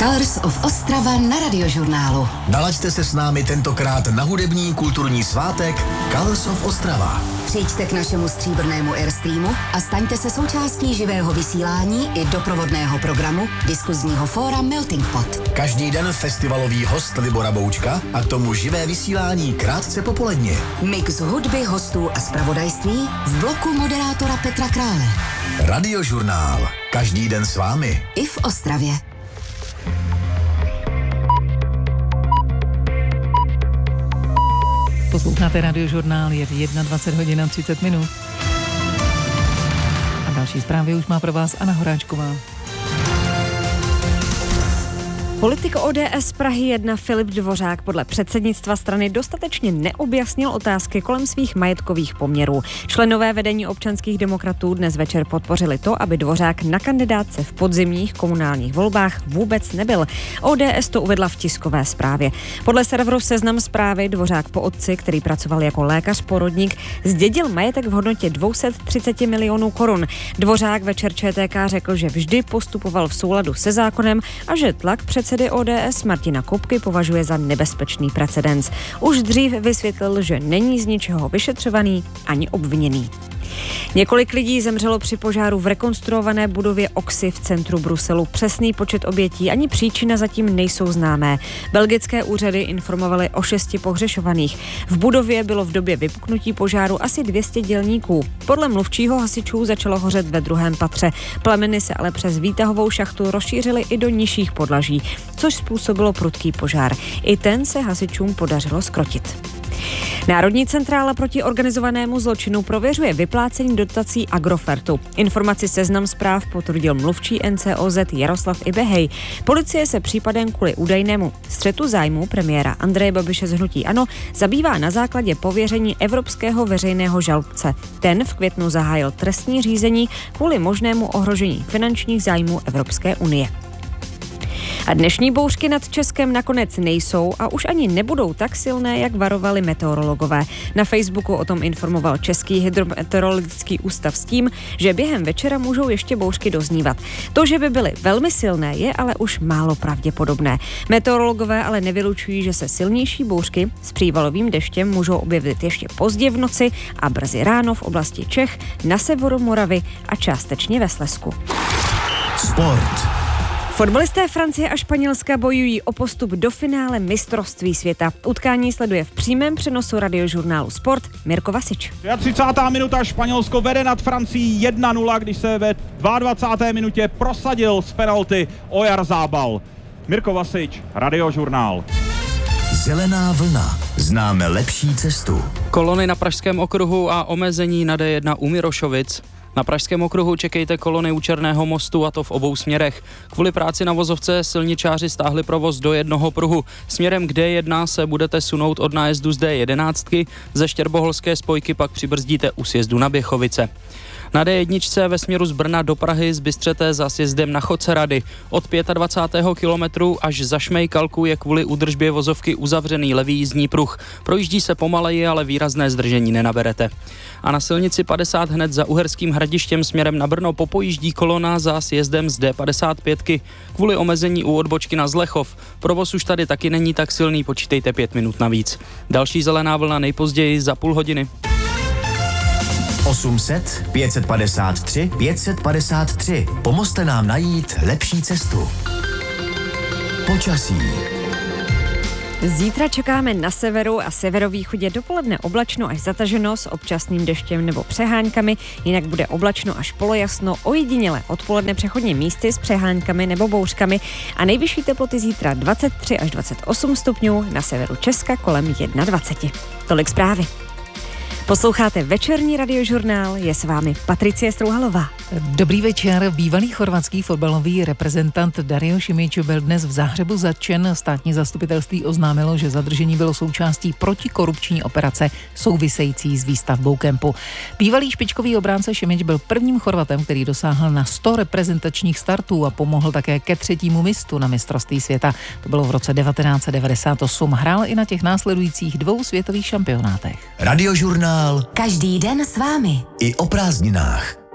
Colors of Ostrava na Radiožurnálu. Nalaďte se s námi tentokrát na hudební kulturní svátek Colors of Ostrava. Přijďte k našemu stříbrnému Airstreamu a staňte se součástí živého vysílání i doprovodného programu diskuzního fóra Melting Pot. Každý den festivalový host Libora Boučka a k tomu živé vysílání krátce popoledně. Mix hudby, hostů a zpravodajství v bloku moderátora Petra Krále. Radiožurnál. Každý den s vámi. I v Ostravě. Posloucháte Radiožurnál, je 21:30. A další zprávy už má pro vás Anna Horáčková. Politik ODS Prahy 1 Filip Dvořák podle předsednictva strany dostatečně neobjasnil otázky kolem svých majetkových poměrů. Členové vedení občanských demokratů dnes večer podpořili to, aby Dvořák na kandidátce v podzimních komunálních volbách vůbec nebyl. ODS to uvedla v tiskové zprávě. Podle serveru Seznam Zprávy Dvořák po otci, který pracoval jako lékař-porodník, zdědil majetek v hodnotě 230 milionů korun. Dvořák večer ČTK řekl, že vždy postupoval v souladu se zákonem a že tlak předsedy ODS Martina Kupky považuje za nebezpečný precedens. Už dřív vysvětlil, že není z ničeho vyšetřovaný ani obviněný. Několik lidí zemřelo při požáru v rekonstruované budově Oxy v centru Bruselu. Přesný počet obětí ani příčina zatím nejsou známé. Belgické úřady informovaly o 6 pohřešovaných. V budově bylo v době vypuknutí požáru asi 200 dělníků. Podle mluvčího hasičů začalo hořet ve 2. patře. Plameny se ale přes výtahovou šachtu rozšířily i do nižších podlaží, což způsobilo prudký požár. I ten se hasičům podařilo zkrotit. Národní centrála proti organizovanému zločinu prověřuje vyplácení dotací Agrofertu. Informaci Seznam Zpráv potvrdil mluvčí NCOZ Jaroslav Ibehej. Policie se případem kvůli údajnému střetu zájmů premiéra Andreje Babiše z hnutí ANO zabývá na základě pověření evropského veřejného žalobce. Ten v květnu zahájil trestní řízení kvůli možnému ohrožení finančních zájmů Evropské unie. A dnešní bouřky nad Českem nakonec nejsou a už ani nebudou tak silné, jak varovali meteorologové. Na Facebooku o tom informoval Český hydrometeorologický ústav s tím, že během večera můžou ještě bouřky doznívat. To, že by byly velmi silné, je ale už málo pravděpodobné. Meteorologové ale nevylučují, že se silnější bouřky s přívalovým deštěm můžou objevit ještě pozdě v noci a brzy ráno v oblasti Čech, na severu Moravy a částečně ve Slezsku. Sport. Fotbalisté Francie a Španělska bojují o postup do finále mistrovství světa. Utkání sleduje v přímém přenosu Radiožurnálu Sport Mirko Vasič. 30. minuta, Španělsko vede nad Francií 1-0, když se ve 22. minutě prosadil z penalty Oyarzabal. Mirko Vasič, Radiožurnál. Zelená vlna. Známe lepší cestu. Kolony na Pražském okruhu a omezení na D1 u Mirošovic. Na Pražském okruhu čekejte kolony u Černého mostu, a to v obou směrech. Kvůli práci na vozovce silničáři stáhli provoz do jednoho pruhu. Směrem k D1 se budete sunout od nájezdu z D11, ze Štěrboholské spojky pak přibrzdíte u sjezdu na Běchovice. Na D1 ve směru z Brna do Prahy zbystřete za sjezdem na Chodce-Rady. Od 25. kilometru až za Šmejkalku je kvůli údržbě vozovky uzavřený levý jízdní pruh. Projíždí se pomaleji, ale výrazné zdržení nenaberete. A na silnici 50 hned za Uherským Hradištěm směrem na Brno popojíždí kolona za sjezdem z D55 kvůli omezení u odbočky na Zlechov. Provoz už tady taky není tak silný, počítejte 5 minut navíc. Další zelená vlna nejpozději za půl hodiny. 800 553 553. Pomozte nám najít lepší cestu. Počasí. Zítra čekáme na severu a severovýchodě dopoledne oblačno až zataženo s občasným deštěm nebo přeháňkami, jinak bude oblačno až polojasno, ojediněle odpoledne přechodně místy s přeháňkami nebo bouřkami a nejvyšší teploty zítra 23 až 28 stupňů, na severu Česka kolem 21. Tolik zprávy. Posloucháte večerní Radiožurnál, je s vámi Patricie Strouhalová. Dobrý večer. Bývalý chorvatský fotbalový reprezentant Dario Šimić byl dnes v Záhřebu zatčen. Státní zastupitelství oznámilo, že zadržení bylo součástí protikorupční operace související s výstavbou kempu. Bývalý špičkový obránce Šimić byl prvním Chorvatem, který dosáhl na 100 reprezentačních startů a pomohl také ke 3. mistu na mistrovství světa. To bylo v roce 1998. Hrál i na těch následujících 2 světových šampionátech. Radiožurnál. Každý den s vámi. I o prázdninách.